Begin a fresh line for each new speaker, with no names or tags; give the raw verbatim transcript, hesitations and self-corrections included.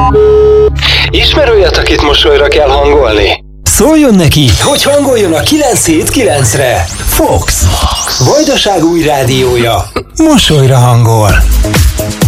Ismer olyat, akit mosolyra kell hangolni?
Szóljon neki, hogy hangoljon a kilenc hét kilencre. Fox, Vajdaság új rádiója, mosolyra hangol.